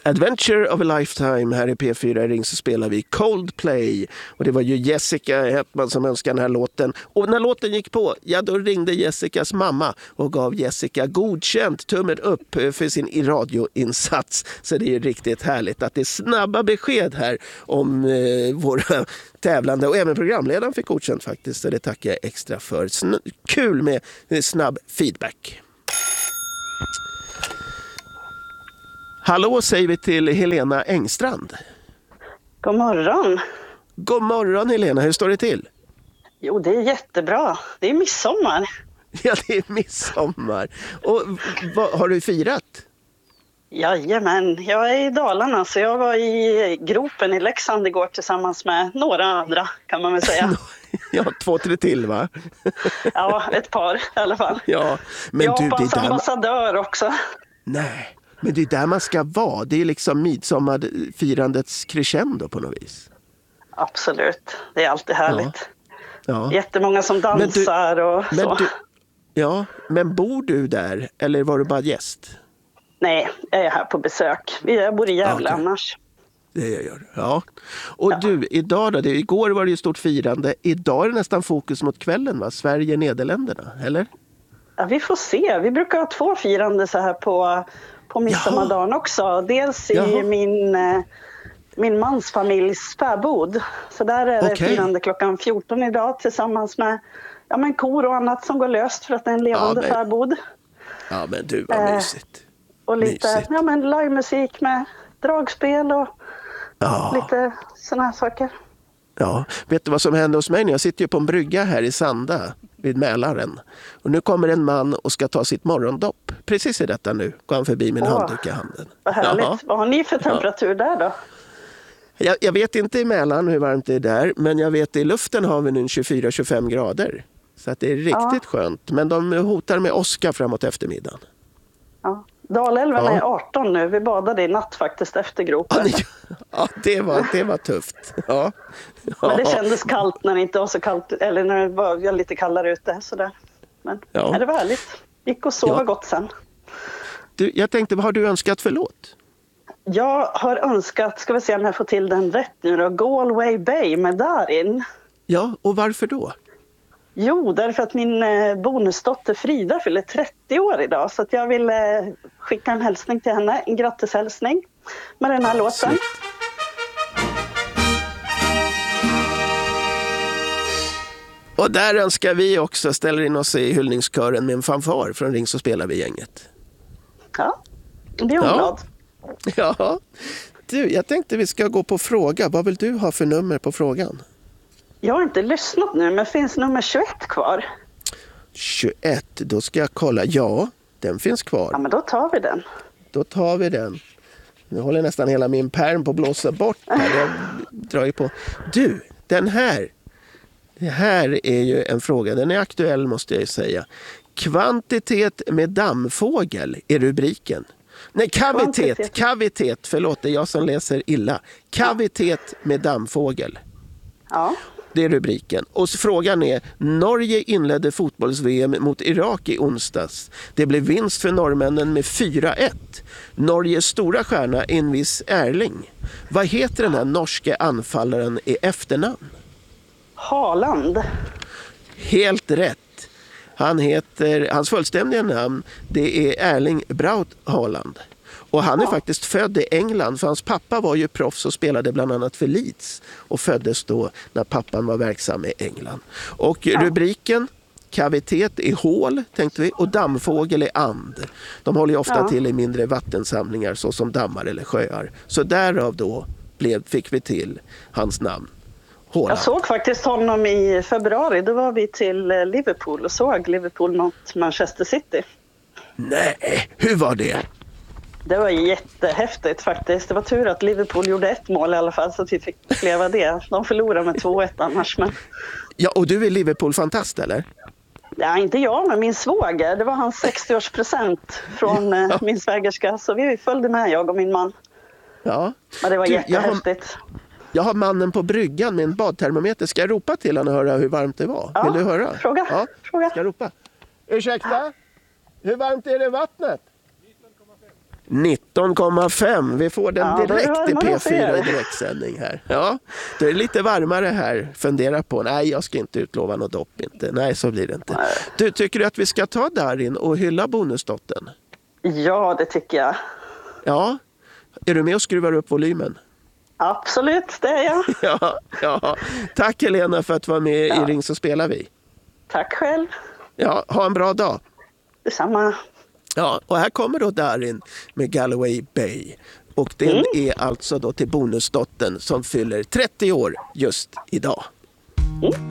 Adventure of a Lifetime här i P4 Ring så spelar vi Coldplay. Och det var ju Jessica Hetman som önskade den här låten. Och när låten gick på, ja då ringde Jessicas mamma och gav Jessica godkänt tummen upp för sin radioinsats. Så det är ju riktigt härligt att det är snabba besked här om våra tävlande. Och även programledaren fick godkänt faktiskt. Så det tackar jag extra för. Kul med snabb feedback. Hallå säger vi till Helena Engstrand. God morgon. God morgon Helena, hur står det till? Jo, det är jättebra. Det är midsommar. Ja, det är midsommar. Och vad har du firat? Jajamän, jag är i Dalarna så jag var i gropen i Leksand igår tillsammans med några andra kan man väl säga. Ja, 2-3 till va? Ja, ett par i alla fall. Ja, men Japans du, det ambassadör också. Nej, men det är där man ska vara. Det är liksom midsommarfirandets crescendo på något vis. Absolut, det är alltid härligt. Ja. Jättemånga som dansar och så. Men bor du där eller var du bara gäst? Nej, jag är här på besök. Jag bor i Gävle annars. Det gör du, ja. Och du, idag då? Igår var det ju stort firande. Idag är det nästan fokus mot kvällen va? Sverige-Nederländerna, eller? Ja, vi får se. Vi brukar ha 2 firande så här på midsommardagen också. Dels i min mans familjs fäbod. Så där är det firande klockan 14 idag tillsammans med kor och annat som går löst för att det är en levande fäbod. Ja, men du, vad mysigt. Och lite livemusik med dragspel och lite såna här saker. Ja, vet du vad som händer hos mig nu? Jag sitter ju på en brygga här i Sanda vid Mälaren. Och nu kommer en man och ska ta sitt morgondopp. Precis i detta nu går han förbi min handduk i handen. Vad härligt. Jaha. Vad har ni för temperatur där då? Jag vet inte i Mälaren hur varmt det är där. Men jag vet i luften har vi nu 24-25 grader. Så att det är riktigt skönt. Men de hotar med åska framåt eftermiddagen. Ja. Dalälven är 18 nu. Vi badade i natt faktiskt efter gropen. Ja, det var tufft. Ja. Men det kändes kallt när det inte var så kallt. Eller när det var lite kallare ute. Sådär. Men det var härligt. Gick och sova gott sen. Du, jag tänkte, vad har du önskat för låt? Jag har önskat, ska vi se om jag får till den rätt nu då. Galway Bay med Darin. Ja, och varför då? Jo, därför att min bonusdotter Frida fyller 30 år idag. Så att jag vill skicka en hälsning till henne. En grattishälsning med den här låten. Och där önskar vi också ställa in oss i hyllningskören med en fanfar från Ring så spelar vi gänget. Ja, det är glad. Ja, du, jag tänkte vi ska gå på fråga. Vad vill du ha för nummer på frågan? Jag har inte lyssnat nu, men finns nummer 21 kvar? 21, då ska jag kolla. Ja, den finns kvar. Ja, men då tar vi den. Då tar vi den. Nu håller nästan hela min pärm på att blåsa bort här. Jag drar ju på. Du, den här. Det här är ju en fråga. Den är aktuell måste jag säga. Kvantitet med dammfågel är rubriken. Nej, kavitet. Förlåt, det är jag som läser illa. Kavitet med dammfågel. Ja. Det är rubriken. Och frågan är, Norge inledde fotbolls-VM mot Irak i onsdags. Det blev vinst för norrmännen med 4-1. Norges stora stjärna är en viss Erling. Vad heter den här norske anfallaren i efternamn? Haaland. Helt rätt. Hans fullständiga namn det är Erling Braut Haaland. Och han är faktiskt född i England för hans pappa var ju proffs och spelade bland annat för Leeds och föddes då när pappan var verksam i England. Och rubriken kavitet är hål tänkte vi och dammfågel är and. De håller ju ofta till i mindre vattensamlingar såsom dammar eller sjöar. Så därav då fick vi till hans namn. Håland. Jag såg faktiskt honom i februari. Då var vi till Liverpool och såg Liverpool mot Manchester City. Nej, hur var det? Det var jättehäftigt faktiskt. Det var tur att Liverpool gjorde 1 mål i alla fall så att vi fick leva det. De förlorade med 2-1 annars. Men... Ja, och du är Liverpool-fantast eller? Ja, inte jag men min svåger. Det var hans 60-årspresent från min svägerska. Så vi följde med, jag och min man. Ja. Men det var jättehäftigt. Jag har mannen på bryggan med en badtermometer. Ska jag ropa till honom och höra hur varmt det var? Ja, vill du höra? Fråga. Ja, fråga. Ska jag ropa? Ursäkta? Hur varmt är det i vattnet? 19,5. Vi får den direkt i P4 i direktsändning här. Ja, det är lite varmare här. Fundera på, nej jag ska inte utlova något dopp inte. Nej, så blir det inte. Du, tycker du att vi ska ta Darin och hylla bonusdottern? Ja, det tycker jag. Ja, är du med och skruvar upp volymen? Absolut, det är jag. Ja. Tack Helena för att du var med i Ring så spelar vi. Tack själv. Ja, ha en bra dag. Detsamma. Ja, och här kommer då Darin med Galloway Bay. Och den är alltså då till bonusdottern som fyller 30 år just idag.